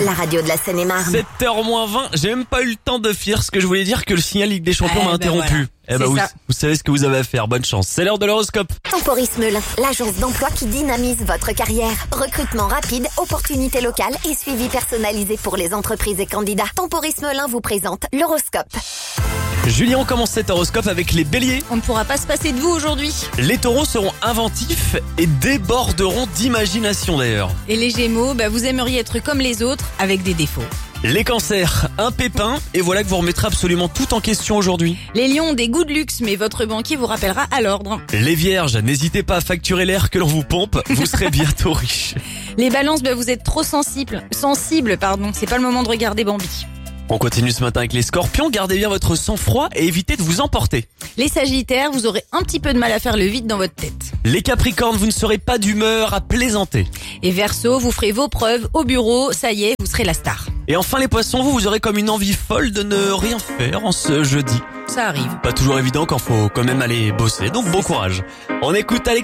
la radio de la Seine-et-Marne. 7h-20, j'ai même pas eu le temps de finir ce que je voulais dire que le signal Ligue des Champions m'a interrompu. Voilà. Vous savez ce que vous avez à faire, bonne chance. C'est l'heure de l'horoscope. Temporis Melun, l'agence d'emploi qui dynamise votre carrière. Recrutement rapide, opportunités locales et suivi personnalisé pour les entreprises et candidats. Temporis Melun vous présente l'horoscope. Julien, on commence cet horoscope avec les béliers. On ne pourra pas se passer de vous aujourd'hui. Les taureaux seront inventifs et déborderont d'imagination d'ailleurs. Et les gémeaux, vous aimeriez être comme les autres avec des défauts. Les cancers, un pépin et voilà que vous remettrez absolument tout en question aujourd'hui. Les lions ont des goûts de luxe, mais votre banquier vous rappellera à l'ordre. Les vierges, n'hésitez pas à facturer l'air que l'on vous pompe, vous serez bientôt riches. Les balances, vous êtes trop sensibles, c'est pas le moment de regarder Bambi. On continue ce matin avec les scorpions, gardez bien votre sang-froid et évitez de vous emporter. Les sagittaires, vous aurez un petit peu de mal à faire le vide dans votre tête. Les capricornes, vous ne serez pas d'humeur à plaisanter. Et verseau, vous ferez vos preuves au bureau, ça y est, vous serez la star. Et enfin les poissons, vous aurez comme une envie folle de ne rien faire en ce jeudi. Ça arrive. Pas toujours évident quand faut quand même aller bosser, donc bon courage. On écoute Alex.